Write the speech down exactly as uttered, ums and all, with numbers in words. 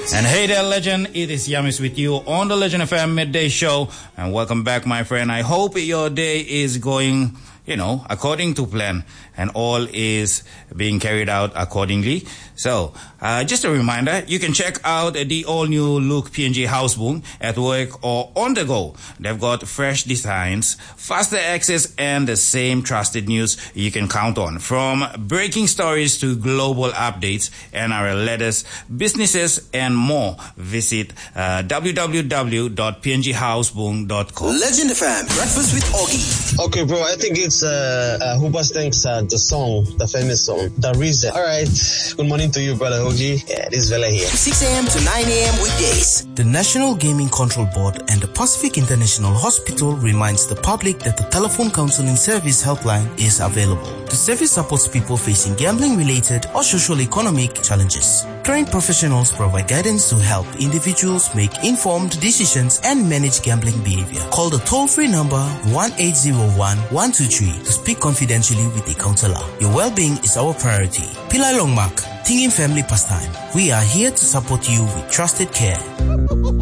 And hey there, legend. It is Yamis with you on the Legend F M Midday Show. And welcome back, my friend. I hope your day is going, you know, according to plan. And all is being carried out accordingly. So, uh, just a reminder, you can check out the all-new look P N G Houseboom at work or on the go. They've got fresh designs, faster access, and the same trusted news you can count on. From breaking stories to global updates, N R L letters, businesses, and more. Visit uh, w w w dot p n g houseboom dot com. Legend F M, Breakfast with Augie. Okay, bro, I think it's uh, uh, Hubas thinks uh, the song, the famous song, The Reason. All right, good morning to you, brother Augie. Yeah, this is Vela here. six a.m. to nine a.m. weekdays. The National Gaming Control Board and the Pacific International Hospital reminds the public that the telephone counseling service helpline is available. The service supports people facing gambling-related or socio-economic challenges. Trained professionals provide guidance to help individuals make informed decisions and manage gambling behavior. Call the toll-free number one eight zero one, one two three to speak confidentially with a counselor. Your well-being is our priority. Pillai Longmark, Tingin Family Pastime. We are here to support you with trusted care.